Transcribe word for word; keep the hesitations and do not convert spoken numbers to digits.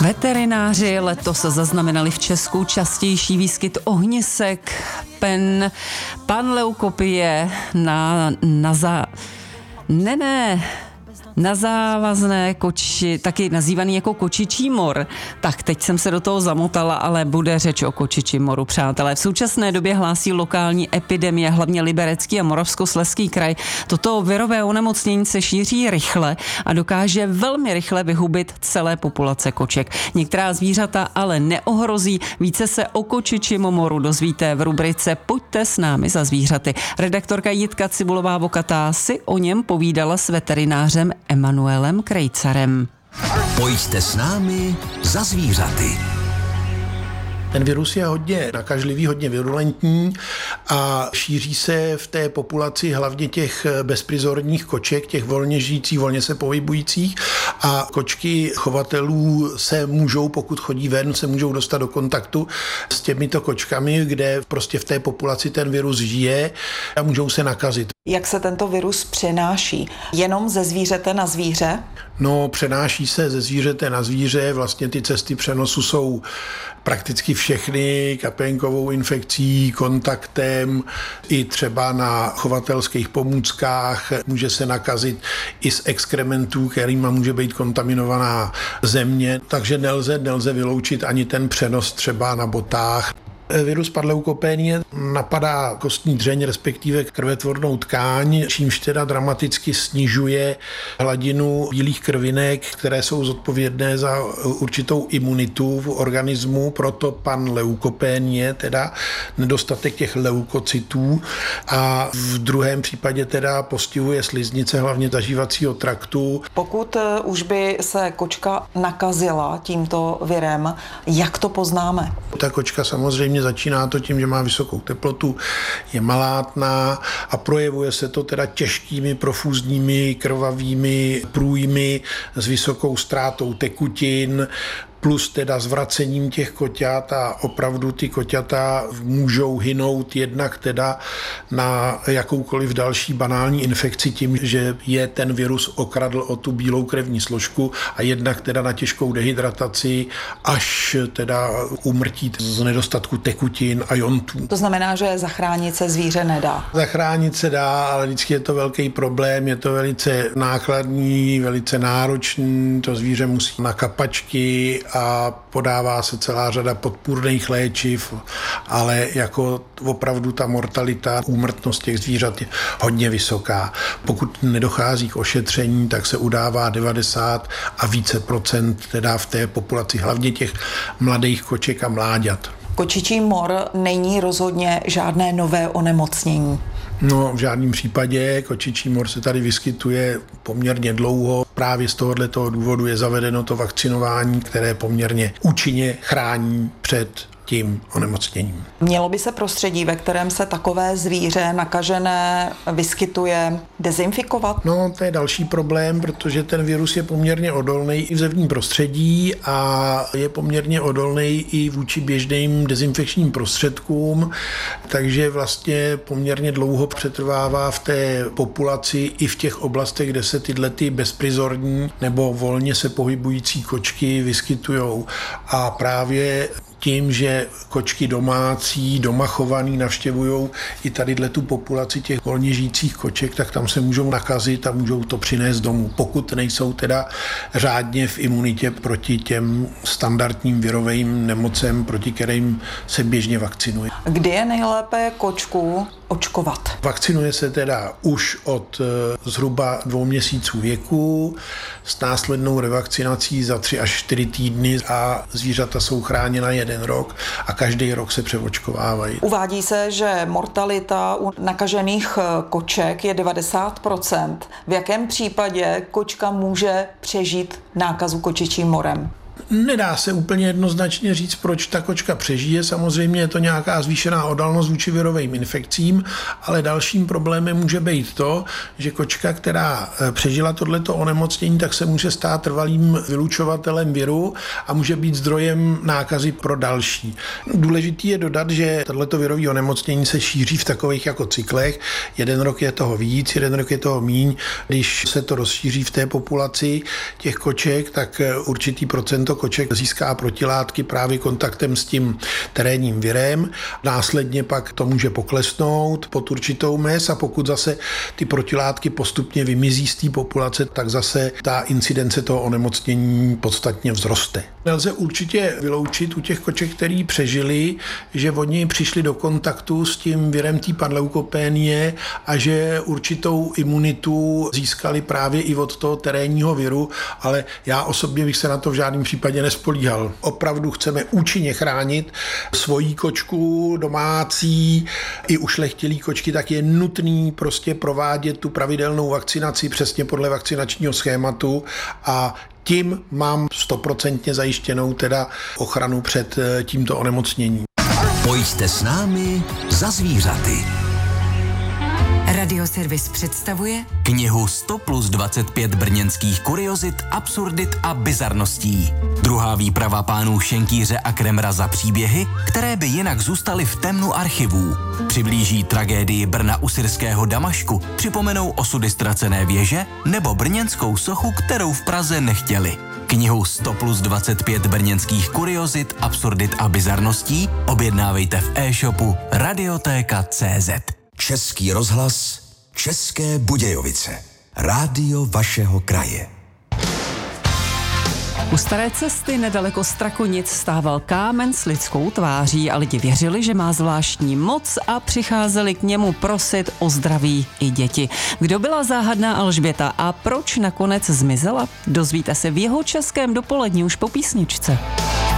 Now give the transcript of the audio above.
Veterináři letos zaznamenali v Česku častější výskyt ohnisek, pen, panleukopie na, na za... Ne, ne... na závazné koči, taky nazývaný jako kočičí mor. Tak teď jsem se do toho zamotala, ale bude řeč o kočičím moru, přátelé. V současné době hlásí lokální epidemie, hlavně Liberecký a Moravskoslezský kraj. Toto virové onemocnění se šíří rychle a dokáže velmi rychle vyhubit celé populace koček. Některá zvířata ale neohrozí. Více se o kočičím moru dozvíte v rubrice Pojďte s námi za zvířaty. Redaktorka Jitka Cibulová-Vokatá si o něm povídala s veterinářem Emanuelem Krejcarem. Pojďte s námi za zvířaty. Ten virus je hodně nakažlivý, hodně virulentní a šíří se v té populaci hlavně těch bezprizorních koček, těch volně žijících, volně se pohybujících, a kočky chovatelů se můžou, pokud chodí ven, se můžou dostat do kontaktu s těmito kočkami, kde prostě v té populaci ten virus žije a můžou se nakazit. Jak se tento virus přenáší? Jenom ze zvířete na zvíře? No, přenáší se ze zvířete na zvíře, vlastně ty cesty přenosu jsou prakticky všechny, kapénkovou infekcí, kontaktem, i třeba na chovatelských pomůckách. Může se nakazit i z exkrementů, kterýma může být kontaminovaná země, takže nelze, nelze vyloučit ani ten přenos třeba na botách. Virus panleukopenie napadá kostní dřeň, respektive krvetvornou tkáň, čímž teda dramaticky snižuje hladinu bílých krvinek, které jsou zodpovědné za určitou imunitu v organismu, proto panleukopenie, teda nedostatek těch leukocytů, a v druhém případě teda postihuje sliznice, hlavně zažívacího traktu. Pokud už by se kočka nakazila tímto virem, jak to poznáme? Ta kočka samozřejmě začíná to tím, že má vysokou teplotu, je malátná a projevuje se to teda těžkými profúzními krvavými průjmy s vysokou ztrátou tekutin, plus teda zvracením těch koťat, a opravdu ty koťata můžou hynout jednak teda na jakoukoliv další banální infekci tím, že je ten virus okradl o tu bílou krevní složku, a jednak teda na těžkou dehydrataci až teda úmrtí z nedostatku tekutin a jontů. To znamená, že zachránit se zvíře nedá? Zachránit se dá, ale vždycky je to velký problém, je to velice nákladný, velice náročný, to zvíře musí na kapačky a podává se celá řada podpůrných léčiv, ale jako opravdu ta mortalita, úmrtnost těch zvířat je hodně vysoká. Pokud nedochází k ošetření, tak se udává devadesát a více procent teda v té populaci, hlavně těch mladých koček a mláďat. Kočičí mor není rozhodně žádné nové onemocnění. No, v žádném případě. Kočičí mor se tady vyskytuje poměrně dlouho. Právě z tohoto důvodu je zavedeno to vakcinování, které poměrně účinně chrání před tím onemocněním. Mělo by se prostředí, ve kterém se takové zvíře nakažené vyskytuje, dezinfikovat? No, to je další problém, protože ten virus je poměrně odolný i v zevním prostředí a je poměrně odolný i vůči běžným dezinfekčním prostředkům, takže vlastně poměrně dlouho přetrvává v té populaci i v těch oblastech, kde se tyhle ty bezprizorní nebo volně se pohybující kočky vyskytujou. A právě tím, že kočky domácí, doma chovaný navštěvují i tadyhle tu populaci těch volně žijících koček, tak tam se můžou nakazit a můžou to přinést domů, pokud nejsou teda řádně v imunitě proti těm standardním virovým nemocem, proti kterým se běžně vakcinuje. Kdy je nejlépe kočku očkovat? Vakcinuje se teda už od zhruba dvou měsíců věku s následnou revakcinací za tři až čtyři týdny a zvířata jsou chráněna jeden rok a každý rok se přeočkovávají. Uvádí se, že mortalita u nakažených koček je devadesát procent. V jakém případě kočka může přežít nákazu kočičím morem? Nedá se úplně jednoznačně říct, proč ta kočka přežije. Samozřejmě je to nějaká zvýšená odolnost vůči virovým infekcím, ale dalším problémem může být to, že kočka, která přežila tohleto onemocnění, tak se může stát trvalým vylučovatelem viru a může být zdrojem nákazy pro další. Důležitý je dodat, že tohleto virové onemocnění se šíří v takových jako cyklech. Jeden rok je toho víc, jeden rok je toho míň. Když se to rozšíří v té populaci těch koček, tak určitý procent tento koček získá protilátky právě kontaktem s tím terénním virem. Následně pak to může poklesnout pod určitou mez a pokud zase ty protilátky postupně vymizí z té populace, tak zase ta incidence toho onemocnění podstatně vzroste. Nelze určitě vyloučit u těch koček, který přežili, že oni přišli do kontaktu s tím virem té panleukopénie a že určitou imunitu získali právě i od toho terénního viru, ale já osobně bych se na to v žádném případě nespolíhal. Opravdu chceme účinně chránit svoji kočku domácí i ušlechtilý kočky, tak je nutný prostě provádět tu pravidelnou vakcinaci přesně podle vakcinačního schématu a tím mám stoprocentně zajištěnou teda ochranu před tímto onemocněním. Pojďte s námi za zvířaty. Radioservis představuje knihu sto plus dvacet pět brněnských kuriozit, absurdit a bizarností. Druhá výprava pánů Šenkýře a Kremra za příběhy, které by jinak zůstaly v temnu archivů. Přiblíží tragédii Brna u syrského Damašku, připomenou osudy ztracené věže nebo brněnskou sochu, kterou v Praze nechtěli. Knihu sto plus dvacet pět brněnských kuriozit, absurdit a bizarností objednávejte v e-shopu radiotéka tečka cé zet. Český rozhlas, České Budějovice. Rádio vašeho kraje. U staré cesty nedaleko Strakonic stával kámen s lidskou tváří a lidi věřili, že má zvláštní moc a přicházeli k němu prosit o zdraví i děti. Kdo byla záhadná Alžběta a proč nakonec zmizela? Dozvíte se v jeho českém dopoledni už po písničce.